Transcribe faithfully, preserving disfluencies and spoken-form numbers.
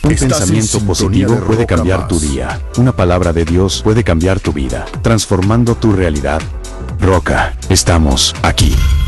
Un Estás en pensamiento sintonía positivo de puede Roca cambiar Más. tu día. Una palabra de Dios puede cambiar tu vida, transformando tu realidad. Roca, estamos aquí.